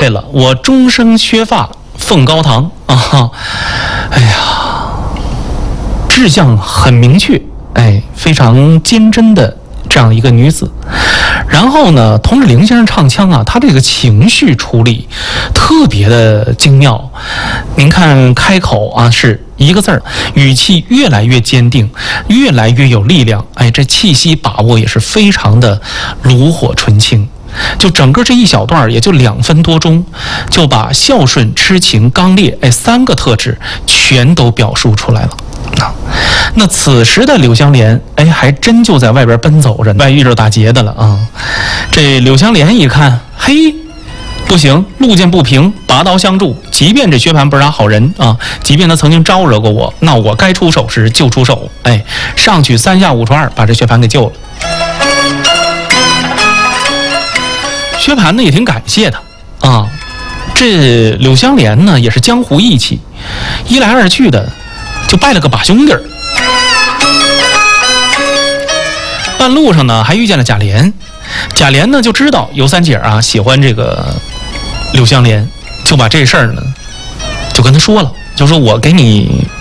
对了，我终生削发奉高堂啊！哎呀，志向很明确，哎，非常坚贞的这样一个女子。然后呢，同志林先生唱腔啊，他这个情绪处理特别的精妙。您看开口啊是一个字儿，语气越来越坚定，越来越有力量。哎，这气息把握也是非常的炉火纯青。就整个这一小段也就2分多钟，就把孝顺、痴情、刚烈3个特质全都表述出来了。那此时的柳湘莲，还真就在外边奔走着，外遇着打劫的了啊！这柳湘莲一看，嘿，不行，路见不平，拔刀相助。即便这薛蟠不是啥好人啊，即便他曾经招惹过我，那我该出手时就出手，上去3下5除2把这薛蟠给救了。薛蟠呢也挺感谢他啊，这柳湘莲呢也是江湖义气，一来二去的就拜了个把兄弟儿。半路上呢还遇见了贾琏，贾琏呢就知道尤三姐啊喜欢这个柳湘莲，就把这事儿呢就跟他说了，就说我给你